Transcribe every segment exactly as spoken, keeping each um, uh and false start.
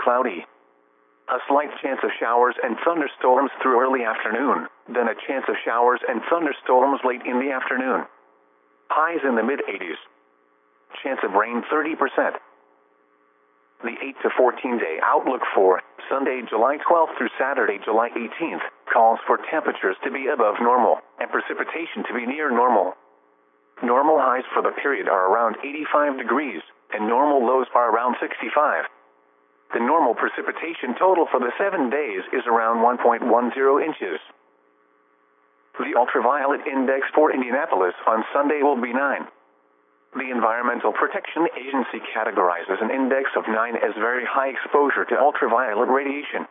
cloudy. A slight chance of showers and thunderstorms through early afternoon, then a chance of showers and thunderstorms late in the afternoon. Highs in the mid eighties. Chance of rain thirty percent. The eight to fourteen day outlook for Sunday, July twelfth through Saturday, July eighteenth, calls for temperatures to be above normal and precipitation to be near normal. Normal highs for the period are around eighty-five degrees, and normal lows are around sixty-five. The normal precipitation total for the seven days is around one point one zero inches. The ultraviolet index for Indianapolis on Sunday will be nine. The Environmental Protection Agency categorizes an index of nine as very high exposure to ultraviolet radiation.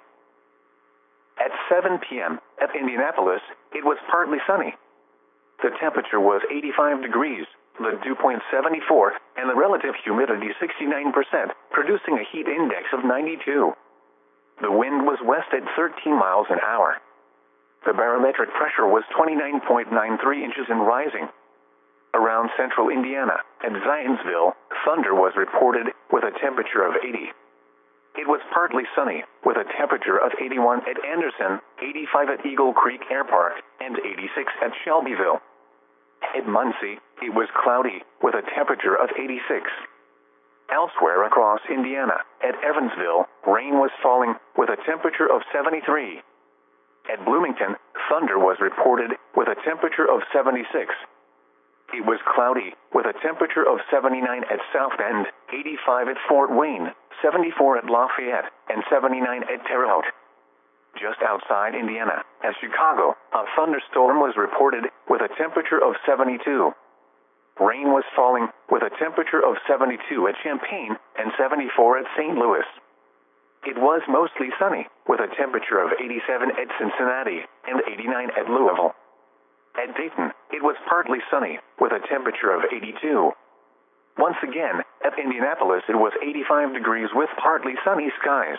At seven p m at Indianapolis, it was partly sunny. The temperature was eighty-five degrees, the dew point seventy-four, and the relative humidity sixty-nine percent, producing a heat index of ninety-two. The wind was west at thirteen miles an hour. The barometric pressure was twenty-nine point nine three inches and rising. Around central Indiana, at Zionsville, thunder was reported with a temperature of eighty. It was partly sunny, with a temperature of eighty-one at Anderson, eighty-five at Eagle Creek Air Park, and eighty-six at Shelbyville. At Muncie, it was cloudy, with a temperature of eighty-six. Elsewhere across Indiana, at Evansville, rain was falling, with a temperature of seventy-three. At Bloomington, thunder was reported, with a temperature of seventy-six. It was cloudy, with a temperature of seventy-nine at South Bend, eighty-five at Fort Wayne, seventy-four at Lafayette, and seventy-nine at Terre Haute. Just outside Indiana, at Chicago, a thunderstorm was reported, with a temperature of seventy-two. Rain was falling, with a temperature of seventy-two at Champaign, and seventy-four at Saint Louis. It was mostly sunny, with a temperature of eighty-seven at Cincinnati, and eighty-nine at Louisville. At Dayton, it was partly sunny, with a temperature of eighty-two. Once again, at Indianapolis it was eighty-five degrees with partly sunny skies.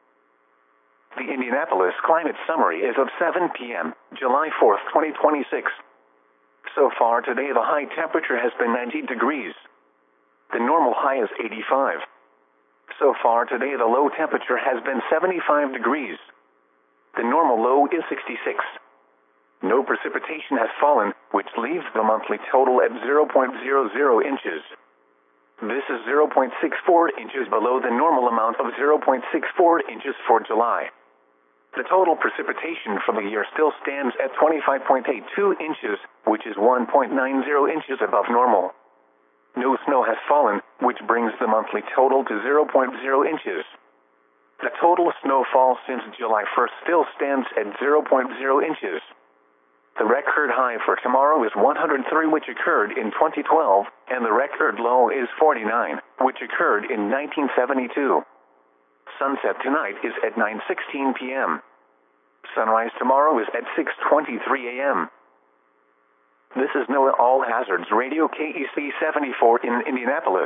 The Indianapolis Climate Summary is of seven p m, July fourth, twenty twenty-six. So far today the high temperature has been ninety degrees. The normal high is eighty-five. So far today the low temperature has been seventy-five degrees. The normal low is sixty-six. No precipitation has fallen, which leaves the monthly total at zero point zero zero inches. This is zero point six four inches below the normal amount of zero point six four inches for July. The total precipitation for the year still stands at twenty-five point eight two inches, which is one point nine zero inches above normal. No snow has fallen, which brings the monthly total to zero point zero inches. The total snowfall since July first still stands at zero point zero inches. The record high for tomorrow is one hundred three, which occurred in twenty twelve, and the record low is forty-nine, which occurred in nineteen seventy-two. Sunset tonight is at nine sixteen p m Sunrise tomorrow is at six twenty-three a m This is NOAA All Hazards Radio K E C seventy-four in Indianapolis.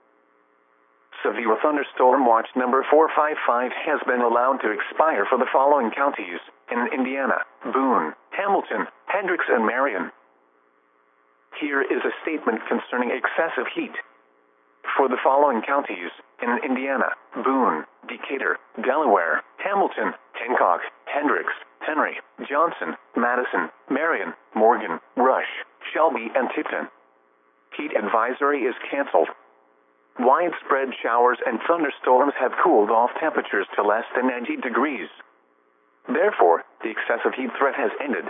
Severe thunderstorm watch number four five five has been allowed to expire for the following counties in Indiana: Boone, Hamilton, Hendricks, and Marion. Here is a statement concerning excessive heat. For the following counties in Indiana: Boone, Decatur, Delaware, Hamilton, Hancock, Hendricks, Henry, Johnson, Madison, Marion, Morgan, Rush, Shelby, and Tipton. Heat advisory is canceled. Widespread showers and thunderstorms have cooled off temperatures to less than ninety degrees. Therefore, the excessive heat threat has ended.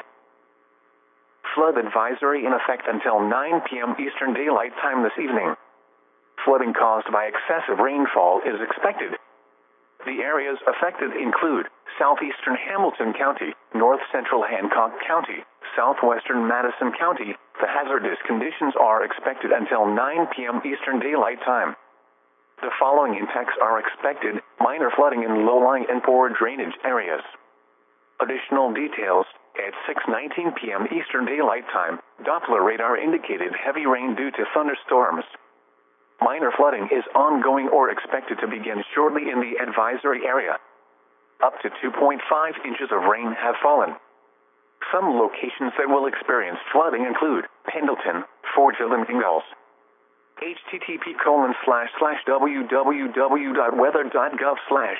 Flood advisory in effect until nine p m Eastern Daylight Time this evening. Flooding caused by excessive rainfall is expected. The areas affected include southeastern Hamilton County, north-central Hancock County, southwestern Madison County. The hazardous conditions are expected until nine p m Eastern Daylight Time. The following impacts are expected: minor flooding in low-lying and poor drainage areas. Additional details: at six nineteen p m Eastern Daylight Time, Doppler radar indicated heavy rain due to thunderstorms. Minor flooding is ongoing or expected to begin shortly in the advisory area. Up to two point five inches of rain have fallen. Some locations that will experience flooding include Pendleton, Fortville, and Ingalls. H T T P colon slash slash www dot weather dot gov slash